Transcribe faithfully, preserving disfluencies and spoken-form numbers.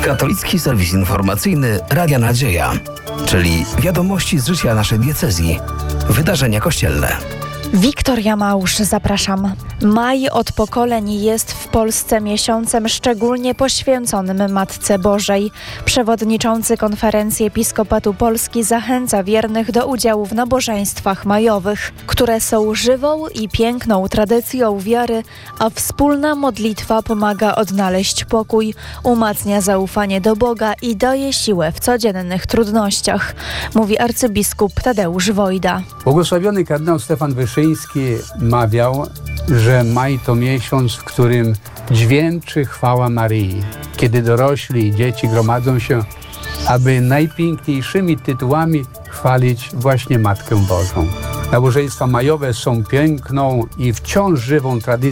Katolicki serwis informacyjny Radia Nadzieja, czyli wiadomości z życia naszej diecezji, wydarzenia kościelne. Wiktoria Małż, zapraszam. Maj od pokoleń jest w Polsce miesiącem szczególnie poświęconym Matce Bożej. Przewodniczący Konferencji Episkopatu Polski zachęca wiernych do udziału w nabożeństwach majowych, które są żywą i piękną tradycją wiary, a wspólna modlitwa pomaga odnaleźć pokój, umacnia zaufanie do Boga i daje siłę w codziennych trudnościach, mówi arcybiskup Tadeusz Wojda. Błogosławiony kardynał Stefan Wyszyński mawiał, że maj to miesiąc, w którym dźwięczy chwała Maryi. Kiedy dorośli i dzieci gromadzą się, aby najpiękniejszymi tytułami chwalić właśnie Matkę Bożą. Nabożeństwa majowe są piękną i wciąż żywą tradycją